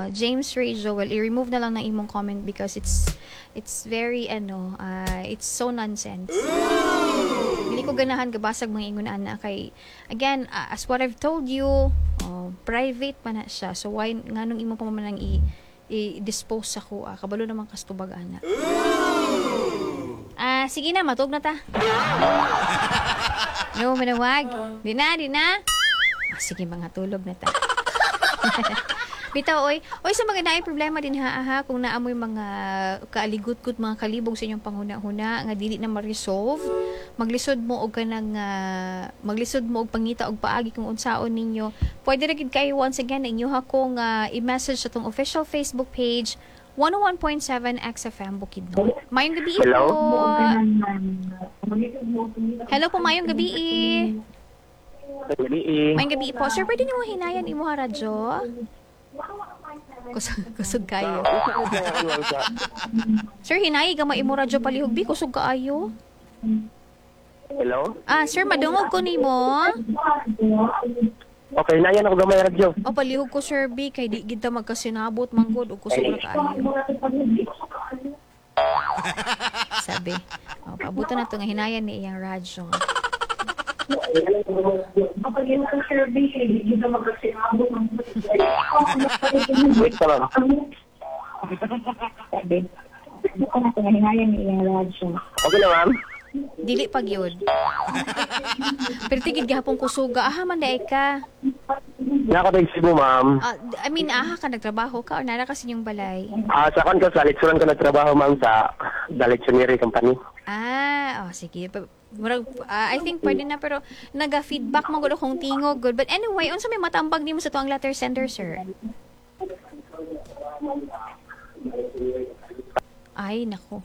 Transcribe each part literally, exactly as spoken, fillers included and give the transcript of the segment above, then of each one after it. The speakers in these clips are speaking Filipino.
James Ray Joel, i-remove na lang ng imong comment because it's it's very ano, uh, it's so nonsense. Hindi ko ganahan gabasag mga ingon ana kay again, uh, as what I've told you, uh, private pa na siya. So why nganong imo pa man i i-dispose ako, ah, kabalo naman kastubag ana. Ah, sige na, matug na ta. No, manawag. Di na, di na. Ah, sige, mga tulog na ta. Bitaw, oy. Oy, sa mga naay problema din ha, ha, kung naamoy mga kaaligot-gut, mga kalibog sa inyong panghuna-huna, nga dili na ma-resolve, maglisod mo og kanang, uh, maglisod mo og pangita og paagi kung unsaon ninyo. Pwede ra gid kayo once again, na inyo akong uh, i-message sa tong official Facebook page, one oh one point seven X F M Bukidnon. Mayong gabi Hello? po. Hello po, mayong gabi. Gabi. Mayong gabi po. Sir, pwede niyo mo hinayan imo ha radyo? Kusog, kusog kayo. Sir, hinayi ka imo radyo palihog bi, kusog kaayo. Hello? Ah, sir, madungog ko nimo. Okay, nayan ako gamay radyo. O palihog ko sir B kay di kita magkasinabot manggod og kusog ra kaayo. Sabi. O pabuto na to nga hinayan ni iyang radyo. Wait pa lang. Okay na, ma'am? Dili pag yun. Pero tigid gihapon kusuga. Aha, man daay ka. Nakatag Cebu, ma'am. Uh, I mean, aha ka, nagtrabaho ka o nara kasi yung balay? Ah, sa kan ka sa Litsuran ko nagtrabaho, ma'am, sa Dalitsuniri Company. Ah, oh, sige. Murag, uh, I think pwede na, pero naga-feedback mo gulo kung tingog. Good. But anyway, unsa may matambag nimo sa tuang letter sender, sir? Ay, nako.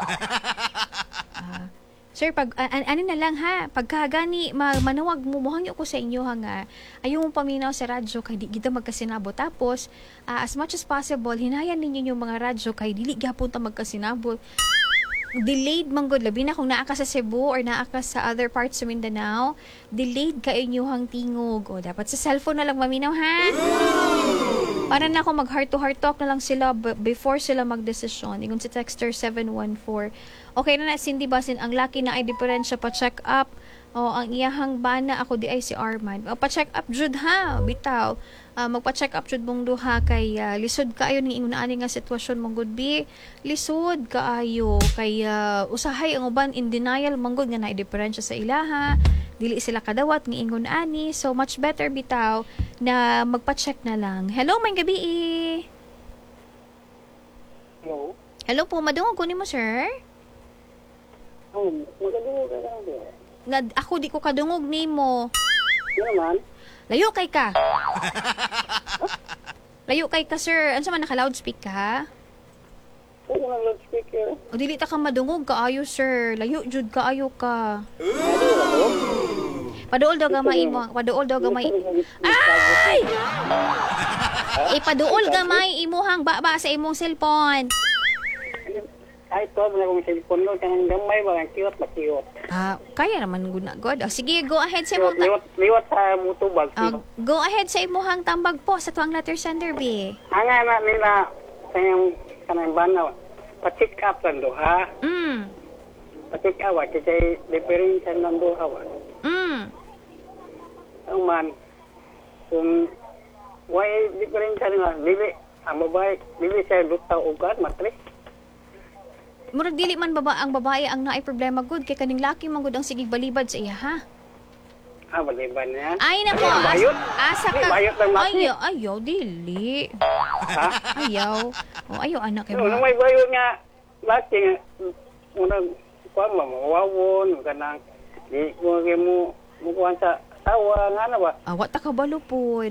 Ah, sir, pag an, ano na lang ha, pagkagani ma, manawag mo mohangyo ko sa inyo ha nga ayaw mo paminaw sa radyo kay di kita magkasinabo, tapos uh, as much as possible hinayan ninyo yung mga radyo kay dili gyapon ta magkasinabo. Delayed man gud, labi na kung naa ka sa Cebu or naa ka sa other parts sa Mindanao, delayed ka inyuhang tingog. O dapat sa cellphone na lang maminaw ha. Para na ako mag heart to heart talk na lang sila b- before sila magdesisyon. Ingon si texter seven one four. Okay na na, Cindy Basin, ang laki na ay diferensya pa check up. O ang iyahang bana ako di ay si Arman. O pa check up jud ha, bitaw. Uh, magpa-check up jud mong duha kay uh, lisod kaayo ning ingon ani nga sitwasyon mong good be. Lisod kaayo kay uh, usahay ang uban in denial manggod nga naay diferensya sa ilaha. Dili sila kadawat nga ingon ani. So much better bitaw na magpa-check na lang. Hello, may gabi. Hello? Hello po, madungog ko nimo sir. Oh, magadungog ka lang din. Nga ako di ko kadungog nimo. Ano naman? Layo kay ka. Layo kay ka sir. Ano sa man naka-loudspeak ka ha? Oo, nga loudspeaker. O dili ta ka madungog kaayo sir. Layo jud kaayo ka. Paduol daw gamay imo, paduol daw gamay. Ay! Eh paduol gamay imuhang baba sa imong cellphone. Ay, ito, wala kong cellphone mo. Kanang gamay ba? Ang kiwat ba kiwat? Ah, kaya naman guna god. Oh, sige, go ahead sa imong Liwat, liwat sa mutubag. ta- uh, go ahead sa imong tambag po sa tuang letter sender B. Ang na nila kanyang kanang banaw. Pa-check up lang do, ha? Mm. Pa-check up, wa. Kasi diferensya lang do, ha? Mm. Ang man, kung why diferensya nila, dili, ang babae, dili siya lutaw ugat, matris. Murag dili man baba ang babae ang naay problema good kay kaning laki man gud ang sige balibad sa iya ha. Ah, baliban niya. Ay nako, Ay, bayot. as- asa Di, ka. bayot lang laki. Ayaw, ayaw dili. Ha? Ayaw. Oh, ayaw anak kay No, nung mga. may bayo nga, laki nga, unang, kuwan ba, mawawon, kanang, di mo, mo, mukuhan sa tawa, nga na ba? Awat ta kabalo pod.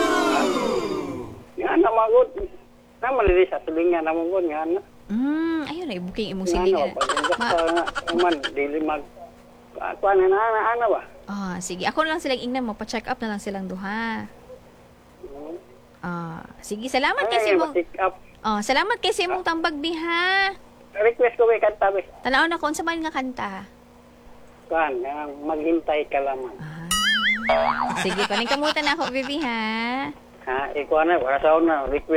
Nga na, magod, na malilis sa tulingan na magod, nga na. Mm, ayun ay booking imong Nga na silingan. ba, pag Ma- sa nga, man, dili mag, kuwan na, na, na, ba? ah, sige, ako na lang silang ingnan mo pa-check up na lang silang duha. Ah, sige, salamat kasi Ay, mong ma-check up. Oh, salamat kasi mong tambag biha. Request ko kay kanta, be. Tanaw na ko unsa man nga kanta. Kuwan, nga, maghintay ka lamang. Ah. Sige, kaning kamutan na ako, baby ha. Ha, ikaw na, wala sa una, request